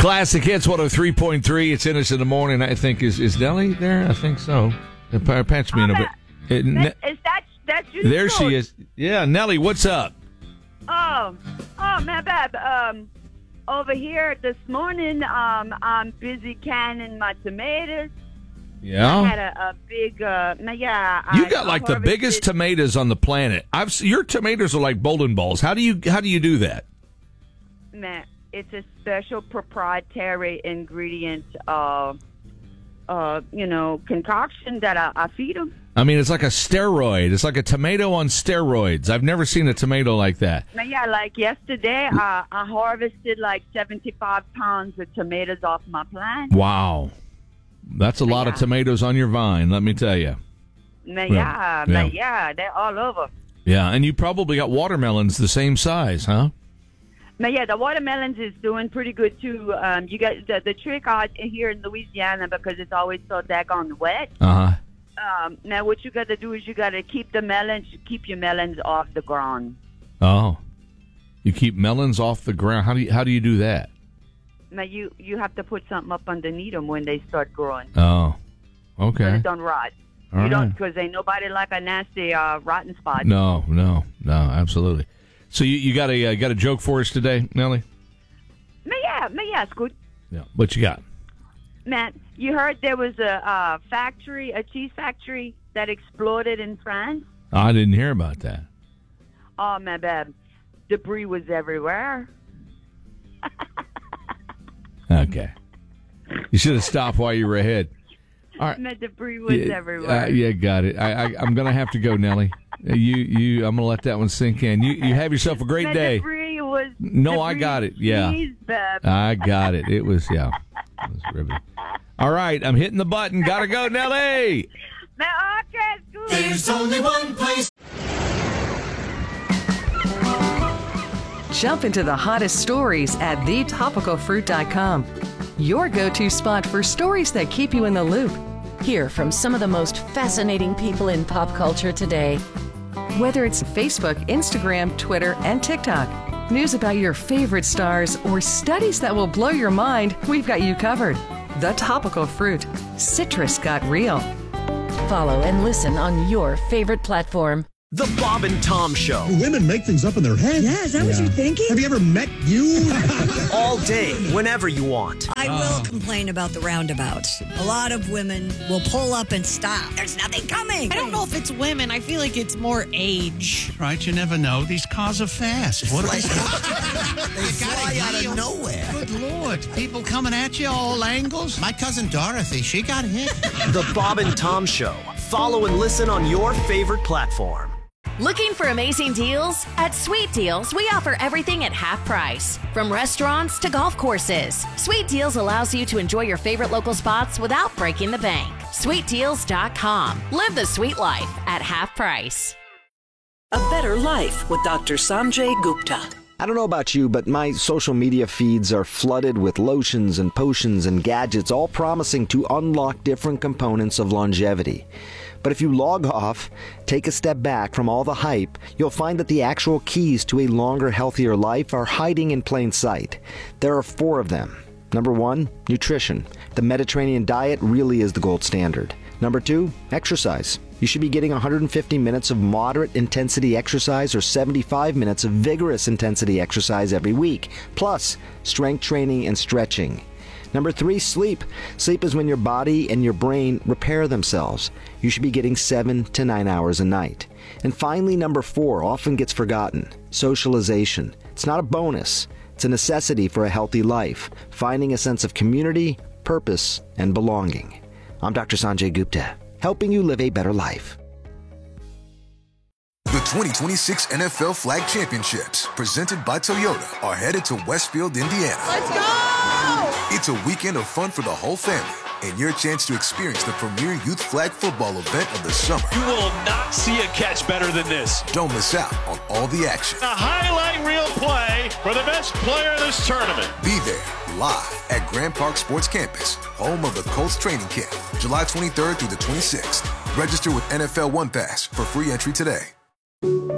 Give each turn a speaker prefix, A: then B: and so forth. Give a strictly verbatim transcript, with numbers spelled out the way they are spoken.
A: Classic Hits one oh three point three. It's in us in the morning. I think is is Nellie there? I think so. Patch me in a bit. It,
B: that, is that that's you?
A: There she is. Yeah, Nellie, what's up?
B: Oh, oh, my bad. Um, over here this morning, um, I'm busy canning my tomatoes.
A: Yeah.
B: I had a, a big, uh, yeah.
A: You
B: I
A: got like the
B: harvested-
A: biggest tomatoes on the planet. I've s- your tomatoes are like bowling balls. How do you how do you do that?
B: Man, it's a special proprietary ingredient, uh, uh, you know, concoction that I, I feed them.
A: I mean, it's like a steroid. It's like a tomato on steroids. I've never seen a tomato like that.
B: Man, yeah, like yesterday, uh, I harvested like seventy-five pounds of tomatoes off my plant.
A: Wow. That's a lot
B: Yeah.
A: of tomatoes on your vine, let me tell you.
B: Man, yeah,
A: Yeah.
B: man, yeah, they're all over.
A: Yeah, and you probably got watermelons the same size, huh?
B: Man, yeah, the watermelons is doing pretty good too. Um, you got the, the trick out here in Louisiana because it's always so daggone wet.
A: Uh-huh.
B: Um, now, what you got to do is you got to keep the melons, keep your melons off the ground.
A: Oh. You keep melons off the ground. How do you, how do you do that?
B: Now, you, you have to put something up underneath them when they start growing.
A: Oh.
B: So
A: Okay.
B: they don't rot.
A: All
B: you don't,
A: right.
B: because ain't nobody like a nasty uh, rotten spot.
A: No, no, no, absolutely. So you, you got a uh, got a joke for us today, Nellie?
B: Man, yeah, man, yeah, it's good.
A: Yeah. What you got?
B: Man, you heard there was a uh, factory, a cheese factory that exploded in France?
A: I didn't hear about that.
B: Oh, man, babe. Debris was everywhere.
A: Okay. You should have stopped while you were ahead. All right.
B: Man, debris was
A: Yeah,
B: everywhere.
A: Uh, yeah, got it. I, I, I'm going to have to go, Nellie. Uh, You, you. I'm going to let that one sink in. You, you have yourself a great
B: Man,
A: day.
B: Debris was.
A: No, I
B: debris
A: got it. Yeah.
B: cheese, babe.
A: I got it. It was, yeah. It was riveting. All right. I'm hitting the button. Got to go, Nellie.
B: Man, okay, it's good.
C: There's only one place.
D: Jump into the hottest stories at the topical fruit dot com. Your go-to spot for stories that keep you in the loop.
E: Hear from some of the most fascinating people in pop culture today.
D: Whether it's Facebook, Instagram, Twitter, and TikTok, news about your favorite stars, or studies that will blow your mind, we've got you covered. The Topical Fruit. Citrus got real.
E: Follow and listen on your favorite platform.
F: The Bob and Tom Show.
G: Women make things up in their head.
H: Yeah, is that what you're thinking?
G: Have you ever met you?
F: All day, whenever you want.
H: I will complain about the roundabouts. A lot of women will pull up and stop. There's nothing coming.
I: I don't know if it's women. I feel like it's more age.
J: Right, you never know. These cars are fast. What are they?
C: They fly out of nowhere.
J: Good Lord. People coming at you all angles. My cousin Dorothy, she got hit.
F: The Bob and Tom Show. Follow and listen on your favorite platform.
K: Looking for amazing deals? At Sweet Deals, we offer everything at half price. From restaurants to golf courses, Sweet Deals allows you to enjoy your favorite local spots without breaking the bank. sweet deals dot com. Live the sweet life at half price.
L: A Better Life with Doctor Sanjay Gupta.
M: I don't know about you, but my social media feeds are flooded with lotions and potions and gadgets, all promising to unlock different components of longevity. But if you log off, take a step back from all the hype, you'll find that the actual keys to a longer, healthier life are hiding in plain sight. There are four of them. Number one, nutrition. The Mediterranean diet really is the gold standard. Number two, exercise. You should be getting one hundred fifty minutes of moderate intensity exercise or seventy-five minutes of vigorous intensity exercise every week, plus strength training and stretching. Number three, sleep. Sleep is when your body and your brain repair themselves. You should be getting seven to nine hours a night. And finally, number four, often gets forgotten, socialization. It's not a bonus. It's a necessity for a healthy life, finding a sense of community, purpose, and belonging. I'm Doctor Sanjay Gupta, helping you live a better life.
N: The twenty twenty-six N F L Flag Championships, presented by Toyota, are headed to Westfield, Indiana.
O: Let's go!
N: It's a weekend of fun for the whole family and your chance to experience the premier youth flag football event of the summer.
P: You will not see a catch better than this.
N: Don't miss out on all the action.
P: A highlight reel play for the best player of this tournament.
N: Be there live at Grand Park Sports Campus, home of the Colts training camp, July twenty-third through the twenty-sixth. Register with N F L One Pass for free entry today.